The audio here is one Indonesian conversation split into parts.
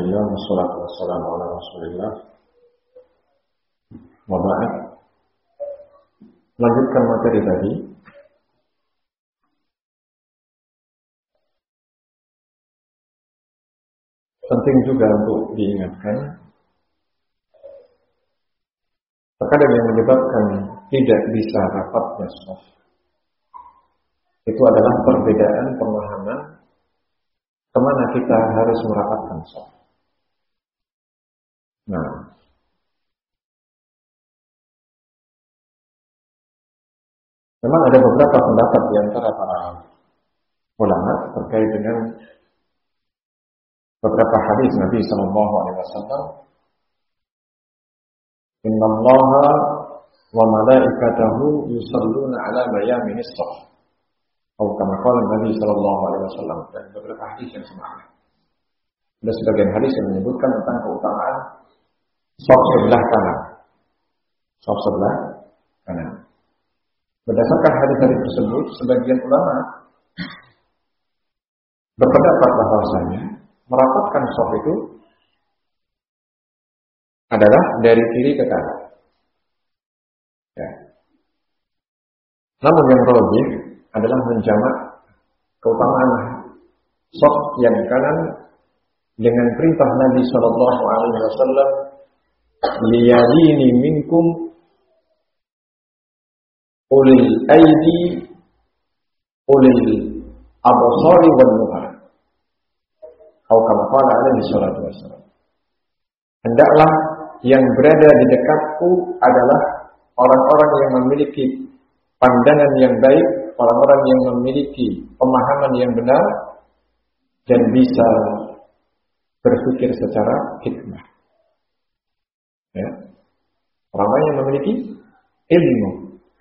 Alhamdulillah, wassalatu wassalamu ala Rasulillah. Wa ba'd. Lanjutkan materi tadi. Penting juga untuk diingatkan, terkadang yang menyebabkan tidak bisa rapatnya shaf itu adalah perbedaan pemahaman kemana kita harus merapatkan shaf. Nah, memang ada beberapa pendapat di antara para ulama terkait dengan beberapa hadis Nabi sallallahu alaihi wasallam. Innallaha wa malaikatahu yusalluna ala mayaminis shaf. Atau kama qala Nabi sallallahu alaihi wasallam, dan beberapa hadis yang sama. Ada sebagian hadis yang menyebutkan tentang keutamaan shaf sebelah kanan. Shaf sebelah kanan. Berdasarkan hadis-hadis tersebut, sebagian ulama berpendapat bahwasanya merapatkan shaf itu adalah dari kiri ke kanan. Ya. Namun yang rajih adalah menjamak keutamaan shaf yang kanan dengan perintah Nabi sallallahu alaihi wasallam, liyalini minkum ulil aidi ulil absari wal nuha. Atau kama qala alaihi salatu wassalam, hendaklah yang berada di dekatku adalah orang-orang yang memiliki pandangan yang baik, orang-orang yang memiliki pemahaman yang benar dan bisa berpikir secara hikmah. Ya. Orang-orang yang memiliki ilmu.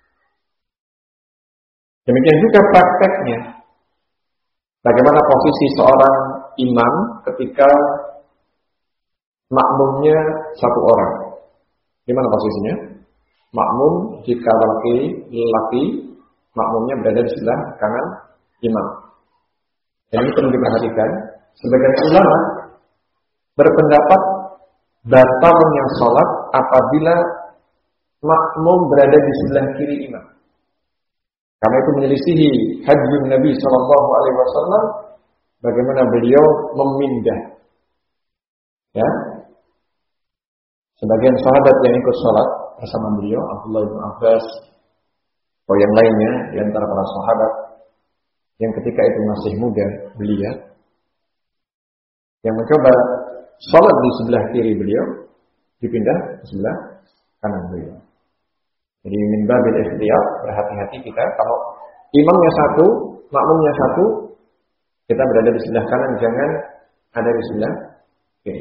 Demikian juga prakteknya. Bagaimana posisi seorang imam ketika makmumnya satu orang? Di mana posisinya? Makmum jika laki, makmumnya berada di sebelah kanan imam. Dan ini perlu diperhatikan. Sebagian ulama berpendapat batalnya sholat apabila makmum berada di sebelah kiri imam. Karena itu menyelisihi hadis Nabi sallallahu alaihi wasallam bagaimana beliau memindah. Ya. Sebagian sahabat yang ikut sholat bersama beliau, Abdullah bin Abbas atau yang lainnya di antara para sahabat yang ketika itu masih muda belia, yang mencoba sholat di sebelah kiri beliau, dipindah ke sebelah kanan beliau. Jadi min babil ikhtiyar, berhati-hati kita kalau imamnya satu, makmumnya satu, kita berada di sebelah kanan, jangan ada di sebelah kiri.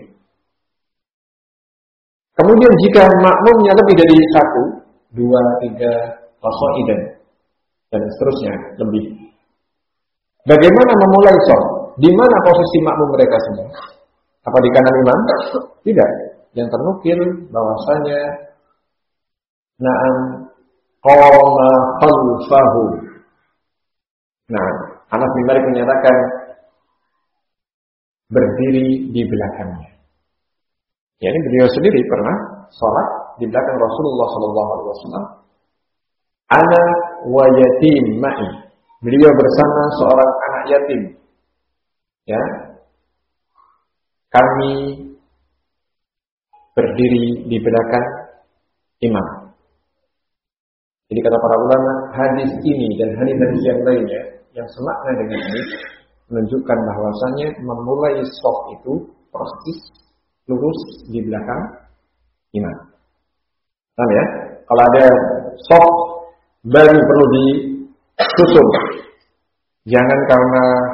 Kemudian jika makmumnya lebih dari satu, dua, tiga, qasaidan dan seterusnya lebih. Bagaimana memulai shaf? Di mana posisi makmum mereka semua? Apa di kanan imam? Tidak. Yang ternukil bahwasanya na'am qama khalfahu. Nah, Anas bin Malik menyatakan berdiri di belakangnya. Ya, ini beliau sendiri pernah sholat di belakang Rasulullah sallallahu alaihi wasallam. Ana wa yatim ma'i. Beliau bersama seorang anak yatim. Ya. Kami berdiri di belakang imam. Jadi kata para ulama, hadis ini dan hadis-hadis yang lainnya yang semakna dengan ini menunjukkan bahwasannya memulai shaf itu persis lurus di belakang imam. Paham ya? Kalau ada shaf baru perlu disusun. Jangan karena